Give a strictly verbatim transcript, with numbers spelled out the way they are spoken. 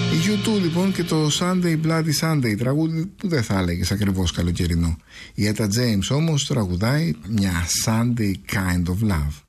Η γιου τού λοιπόν και το Sunday Bloody Sunday, τραγούδι που δεν θα έλεγες ακριβώς καλοκαιρινό. Η Etta James όμως τραγουδάει μια Sunday Kind of Love.